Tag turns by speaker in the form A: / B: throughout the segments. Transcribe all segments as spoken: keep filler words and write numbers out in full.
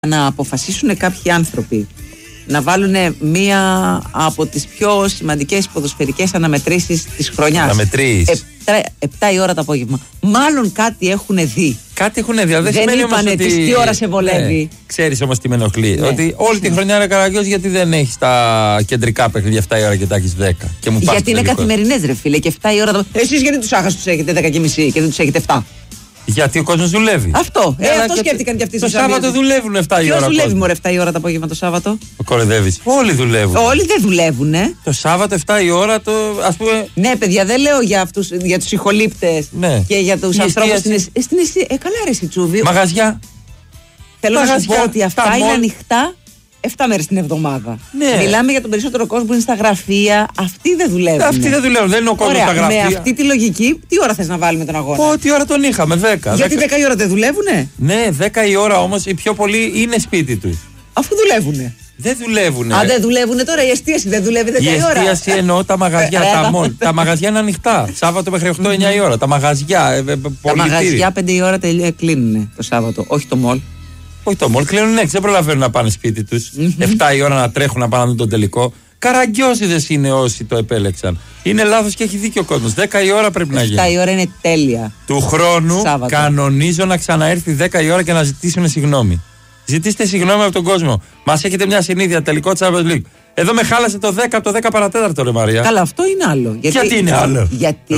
A: να αποφασίσουν κάποιοι άνθρωποι να βάλουν μία από τις πιο σημαντικές ποδοσφαιρικές αναμετρήσεις της χρονιάς.
B: Αναμετρήσεις.
A: Επτά η ώρα το απόγευμα. Μάλλον κάτι έχουν δει.
B: Κάτι έχουν δει. Δεν,
A: δεν είπανε ότι... τι ώρα σε βολεύει. Ναι.
B: Ξέρεις όμως τι με ενοχλεί.
A: Ναι.
B: Ότι όλη τη χρονιά είναι Καραγκιόζης, γιατί δεν έχεις τα κεντρικά παιχνίδια επτά η ώρα και τα έχεις δέκα. Και μου
A: γιατί είναι καθημερινές, ρε φίλε, και επτά η ώρα. Το... Εσείς γιατί τους άχασους τους έχετε δέκα και μισή και δεν τους έχετε επτά.
B: Γιατί ο κόσμος δουλεύει.
A: Αυτό. Ε, αυτό σκέφτηκαν και αυτοί.
B: Το Σάββατο δουλεύουν επτά η ώρα.
A: Ποιος δουλεύει μωρέ επτά η ώρα το απόγευμα το Σάββατο?
B: Κοροϊδεύεις. Όλοι δουλεύουν.
A: Όλοι δεν δουλεύουν, ε.
B: Το Σάββατο επτά η ώρα το ας πούμε.
A: Ναι, παιδιά, δεν λέω για αυτούς, για τους ηχολήπτες, ναι, και για τους ανθρώπους στην αιστεία. Ε, καλά, ρε Σιτσούβι.
B: Μαγαζιά.
A: Θέλω να σου πω ότι αυτά είναι ανοιχτά επτά μέρες την εβδομάδα. Ναι. Μιλάμε για τον περισσότερο κόσμο που είναι στα γραφεία. Αυτοί δεν δουλεύουν.
B: Αυτοί δεν δουλεύουν. Δεν είναι ο κόσμος στα γραφεία.
A: Με αυτή τη λογική, τι ώρα θες να βάλουμε τον αγώνα?
B: Πω, τι ώρα τον είχαμε, δέκα.
A: Γιατί δέκα η ώρα δεν δουλεύουνε?
B: Ναι, δέκα η ώρα όμως οι πιο πολλοί είναι σπίτι τους.
A: Αφού δουλεύουνε.
B: Δεν δουλεύουνε.
A: Α, δεν δουλεύουνε τώρα, η εστίαση δεν δουλεύει δέκα η ώρα.
B: Η εστίαση εννοώ τα μαγαζιά, τα μόλ. Τα μαγαζιά είναι ανοιχτά. Σάββατο μέχρι οκτώ εννιά η ώρα. Τα μαγαζιά.
A: Τα μαγαζιά πέντε η ώρα κλείνουν το Σάββατο, όχι το μόλ.
B: Όχι το μόλ, κλείνουν έξι, δεν προλαβαίνουν να πάνε σπίτι τους. επτά η ώρα να τρέχουν να πάνε να δουν τον τελικό. Καραγκιόζηδες είναι όσοι το επέλεξαν. Είναι λάθος και έχει δίκιο ο κόσμος. δέκα η ώρα πρέπει να γίνει.
A: επτά η ώρα είναι τέλεια.
B: Του χρόνου
A: Σάββατο.
B: Κανονίζω να ξαναέρθει δέκα η ώρα και να ζητήσουν συγγνώμη. Ζητήστε συγγνώμη από τον κόσμο. Μας έχετε μια συνήθεια, τελικό Champions League. Εδώ με χάλασε το δέκα από το δέκα παρατέταρτο, ρε Μαρία.
A: Καλά, αυτό είναι άλλο.
B: Γιατί, γιατί είναι άλλο?
A: Γιατί,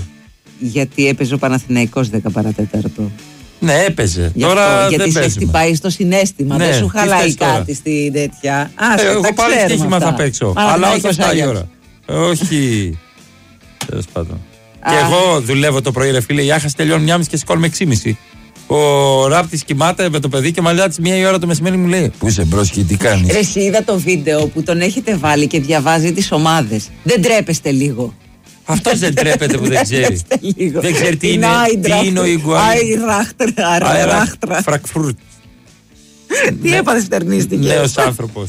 A: γιατί έπαιζε ο Παναθηναϊκός δέκα παρατέταρτο.
B: Ναι, έπαιζε.
A: Γι'
B: τώρα
A: αυτό,
B: δεν
A: γιατί
B: παίζουμε.
A: σε χτυπάει στο συναίσθημα. Ναι, δεν σου χαλάει κάτι στην τέτοια. Α,
B: ε, εγώ πάλι στοίχημα θα παίξω. Αλλά όχι επτά η ώρα. Όχι. Τέλος πάντων. Και εγώ δουλεύω το πρωί, ρε φίλε. Η Άχας τελειώνει μια και μισή και σηκώνουμε έξι και μισή. Ο Ράπτης κοιμάται με το παιδί και μαλλιά της μία η ώρα το μεσημέρι μου λέει: Πού είσαι μπρος και τι κάνεις?
A: Ρε, εσύ είδα το βίντεο που τον έχετε βάλει και διαβάζει τις ομάδες. Δεν τρέπεστε λίγο?
B: Αυτός δεν τρέπεται που δεν ξέρει. Δεν ξέρει τι είναι, τι είναι ο Ιγκουάιν.
A: Αϊράχτρα.
B: Φρακφούρτ.
A: Τι έπαθες, φτερνίστηκε?
B: Νέος άνθρωπος.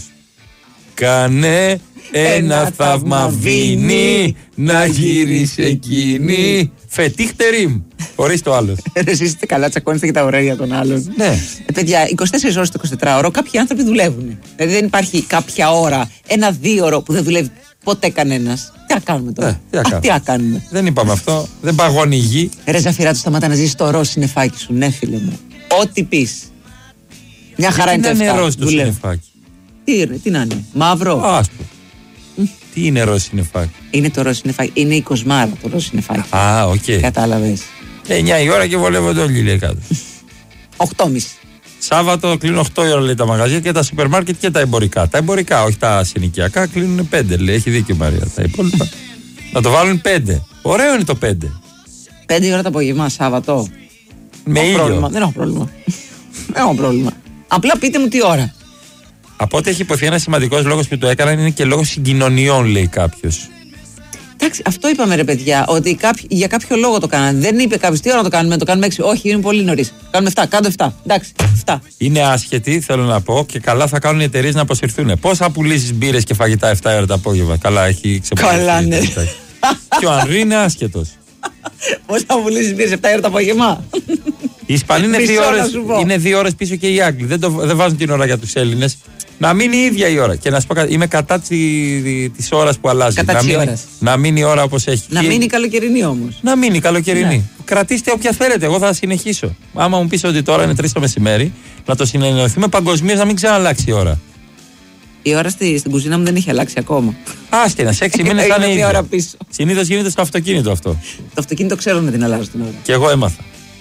B: Κάνε ένα θαύμα βίνι να γυρίσει εκείνη. Φετίχτερη. Χωρίς το άλλο.
A: Εσείς είστε καλά, τσακώνεστε και τα ωραία για τον άλλον.
B: Ναι.
A: Παιδιά, είκοσι τέσσερις ώρες το εικοσιτετράωρο κάποιοι άνθρωποι δουλεύουν. Δηλαδή δεν υπάρχει κάποια ώρα, ένα δίωρο που δεν δουλεύει ποτέ κανένας. Τι να κάνουμε τώρα?
B: Ε, τι, να
A: Α, τι να κάνουμε?
B: Δεν είπαμε αυτό. Δεν παγώνει η γη.
A: Ρε Ζαφυράτου, σταμάτα να ζήσεις το ροζ συννεφάκι σου, ναι φίλε μου. Ό,τι πεις. Μια χαρά είναι το εφτά.
B: Τι είναι ροζ το συννεφάκι?
A: Τι είναι, τι να είναι? Μαύρο.
B: Άσπρο. Τι είναι ροζ συννεφάκι?
A: Είναι το ροζ συννεφάκι. Είναι η κοσμάρα το ροζ συννεφάκι.
B: Α, οκ. Okay.
A: Κατάλαβες.
B: εννιά η ώρα και βολεύονται όλοι, λέει κάτω.
A: οκτώ και μισή.
B: Σάββατο κλείνουν οκτώ η ώρα, λέει, τα μαγαζιά και τα σούπερ μάρκετ και τα εμπορικά. Τα εμπορικά, όχι τα συνοικιακά, κλείνουν πέντε, λέει. Έχει δίκιο η Μαρία. Τα υπόλοιπα. Να το βάλουν πέντε. Ωραίο είναι το πέντε.
A: πέντε η ώρα το απόγευμα, Σάββατο.
B: Με ήλιο.
A: Πρόβλημα. Δεν έχω πρόβλημα. Δεν έχω πρόβλημα. Απλά πείτε μου τι ώρα.
B: Από ό,τι έχει υποθεί, ένα σημαντικό λόγο που το έκαναν είναι και λόγω συγκοινωνιών, λέει κάποιο.
A: Εντάξει, αυτό είπαμε, ρε παιδιά, ότι κάποιοι, για κάποιο λόγο το κάνανε. Δεν είπε κάποιο τι ώρα να το κάνουμε, το κάνουμε έξι. Όχι, είναι πολύ νωρίς. Κάνουμε επτά, κάντε επτά. Εντάξει, επτά.
B: Είναι άσχετοι, θέλω να πω, και καλά θα κάνουν οι εταιρείες να αποσυρθούν. Πώς θα πουλήσεις μπύρες και φαγητά επτά η ώρα το απόγευμα? Καλά, έχει ξεπουλήσει.
A: Καλά, ναι.
B: Και ο Ανρί είναι άσχετος.
A: Πώς θα πουλήσεις μπύρες επτά η ώρα το απόγευμα?
B: Οι Ισπανοί είναι δύο ώρες, είναι δύο ώρες πίσω και οι Άγγλοι. Δεν, το, δεν βάζουν την ώρα για τους Έλληνες. Να μείνει η ίδια η ώρα. Και να σου πω κάτι, είμαι κατά τη ώρα που αλλάζει.
A: Κατά
B: να,
A: μείνει,
B: ώρας. να μείνει η ώρα όπως έχει.
A: Να μείνει καλοκαιρινή όμως.
B: Να μείνει καλοκαιρινή.
A: Ναι.
B: Κρατήστε όποια θέλετε. Εγώ θα συνεχίσω. Άμα μου πεις ότι τώρα είναι τρεις το μεσημέρι, να το συνεννοηθούμε παγκοσμίως, να μην ξαναλλάξει η ώρα.
A: Η ώρα στη, στην κουζίνα μου δεν έχει αλλάξει ακόμα.
B: Άστινα, σε έξι μήνες θα είναι η
A: ώρα πίσω.
B: Συνήθως γίνεται στο αυτοκίνητο αυτό.
A: Το αυτοκίνητο ξέρω να την αλλάζω την ώρα.
B: Και εγώ έμαθα.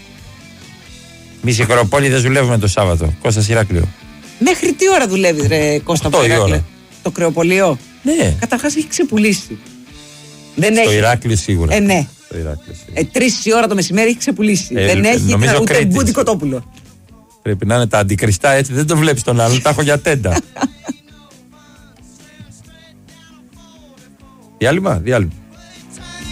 B: Μισικροπόλη δεν δουλεύουμε το Σάββατο. Κώστας Ηράκλειο.
A: Μέχρι τι ώρα δουλεύει, ρε Κώστα Ηράκλειο? Το κρεοπολείο.
B: Ναι.
A: Καταρχάς έχει ξεπουλήσει. Δεν
B: στο
A: έχει...
B: Ηράκλειο σίγουρα.
A: Ε, ναι.
B: Στο Ηράκλειο σίγουρα.
A: Ε, τρεις η ώρα το μεσημέρι έχει ξεπουλήσει.
B: Ε,
A: δεν έχει
B: νομίζω
A: ούτε
B: Κρήτης.
A: μπούτι κοτόπουλο.
B: Πρέπει να είναι τα αντικριστά έτσι, δεν το βλέπεις τον άλλον, τα έχω για τέντα. Διάλειμμα, διάλειμμα.